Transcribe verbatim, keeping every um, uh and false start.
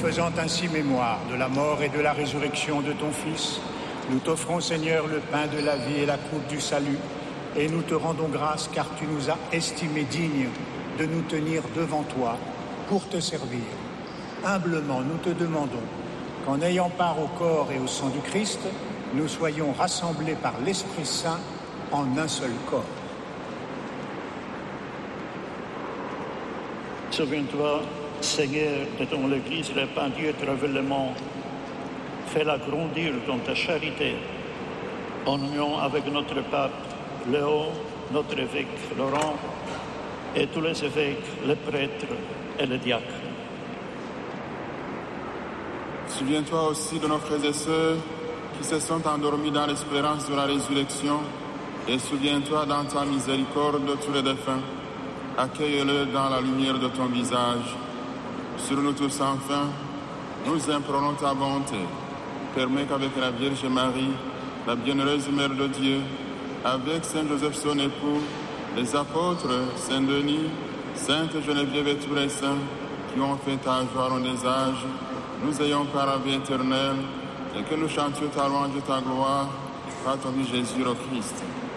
faisant ainsi mémoire de la mort et de la résurrection de ton Fils, nous t'offrons, Seigneur, le pain de la vie et la coupe du salut, et nous te rendons grâce car tu nous as estimés dignes de nous tenir devant toi pour te servir. Humblement, nous te demandons qu'en ayant part au corps et au sang du Christ, nous soyons rassemblés par l'Esprit Saint en un seul corps. Souviens-toi, Seigneur, de ton Église répandue à travers le monde. Fais-la grandir dans ta charité, en union avec notre pape Léo, notre évêque Laurent, et tous les évêques, les prêtres et les diacres. Souviens-toi aussi de nos frères et sœurs qui se sont endormis dans l'espérance de la résurrection, et souviens-toi dans ta miséricorde de tous les défunts. Accueille-le dans la lumière de ton visage. Sur nous tous enfin, nous implorons ta bonté. Permets qu'avec la Vierge Marie, la bienheureuse Mère de Dieu, avec Saint Joseph son époux, les apôtres, Saint Denis, Sainte Geneviève et tous les saints qui ont fait ta joie en des âges, nous ayons par la vie éternelle et que nous chantions ta louange et ta gloire par ton Fils Jésus le Christ.